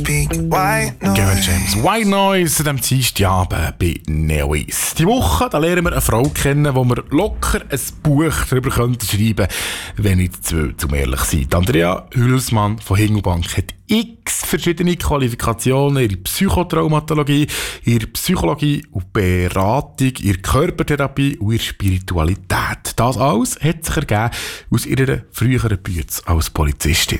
Gavin James, White Noise am Dienstagabend bei Neo East. Die Woche da lernen wir eine Frau kennen, wo wir locker ein Buch darüber schreiben könnten, wenn ich zum ehrlich sein. Andrea Hülsmann von Hindelbank hat x verschiedene Qualifikationen, ihre Psychotraumatologie, ihre Psychologie und Beratung, ihre Körpertherapie und ihre Spiritualität. Das alles hat sich ergeben aus ihrer früheren Arbeit als Polizistin.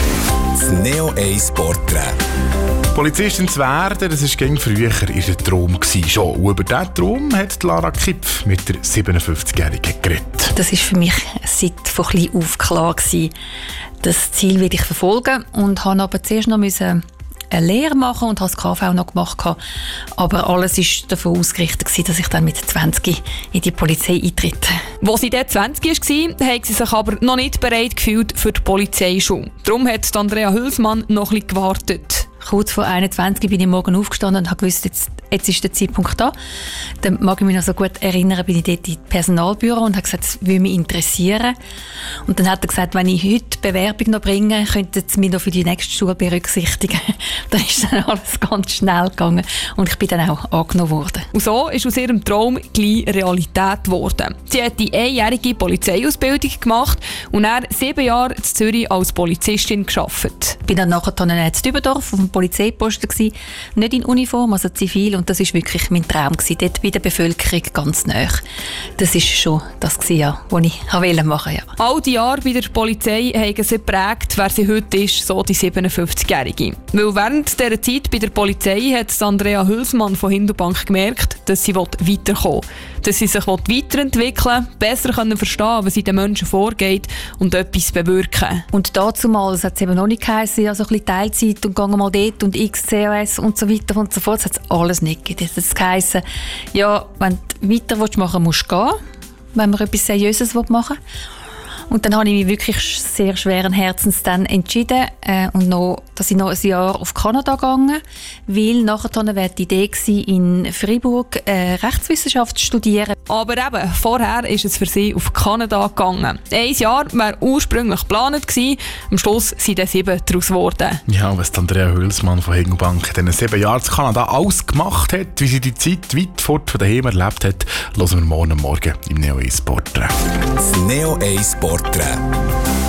Das Neo Ace Porträt. Polizistin zu werden, das war gegen früher ihr Traum schon. Und über diesen Traum hat Lara Kipf mit der 57-Jährigen geredet. Das war für mich seit von klein auf klar gewesen. Das Ziel werde ich verfolgen und habe aber zuerst noch eine Lehre machen und habe das KV noch gemacht. Aber alles war davon ausgerichtet, dass ich dann mit 20 in die Polizei eintritt. Als sie dort 20 war, hat sie sich aber noch nicht bereit gefühlt für die Polizeischule. Darum hat Andrea Hülsmann noch ein bisschen gewartet. Kurz vor 21 bin ich morgen aufgestanden und habe gewusst, jetzt ist der Zeitpunkt da. Dann mag ich mich noch so gut erinnern, bin ich dort in Personalbüro und habe gesagt, das würde mich interessieren. Und dann hat er gesagt, wenn ich heute Bewerbung noch bringe, könnten Sie mich noch für die nächste Schule berücksichtigen. Dann ist dann alles ganz schnell gegangen und ich bin dann auch angenommen worden. Und so ist aus ihrem Traum gleich Realität geworden. Sie hat die einjährige Polizeiausbildung gemacht und dann 7 Jahre in Zürich als Polizistin gearbeitet. Ich bin dann nachher in Dübendorf auf dem Polizeiposten gewesen, nicht in Uniform, also zivil, und das war wirklich mein Traum gewesen, dort bei der Bevölkerung ganz nahe. Das war schon das gewesen, ja, was ich machen wollte. Ja. All die Jahre bei der Polizei haben sie geprägt, wer sie heute ist, so die 57-Jährige. Weil während dieser Zeit bei der Polizei hat Andrea Hülsmann von Hindelbank gemerkt, dass sie weiterkommen will. Dass sie sich weiterentwickeln will, besser verstehen, was in den Menschen vorgeht und etwas bewirken. Und dazumals hat es eben noch nicht geheißen, ja, so ein bisschen Teilzeit und gehen mal dort und XCOS und so weiter und so fort. Das hat es alles nicht gegeben. Es hat geheißen, ja, wenn du weiter machen willst, musst du gehen, wenn man etwas Seriöses machen will. Und dann habe ich mich wirklich sehr schweren Herzens dann entschieden, dass ich noch ein Jahr auf Kanada gegangen, weil nachher wäre die Idee gewesen, in Freiburg Rechtswissenschaft zu studieren. Aber eben, vorher ist es für sie auf Kanada gegangen. 1 Jahr war ursprünglich geplant gewesen, am Schluss sind es 7 daraus geworden. Ja, was Andrea Hülsmann von Hindelbank in diesen 7 Jahren zu Kanada alles gemacht hat, wie sie die Zeit weit fort von daheim erlebt hat, hören wir morgen im Neo Ace Porträt. Das Neo Ace Porträt.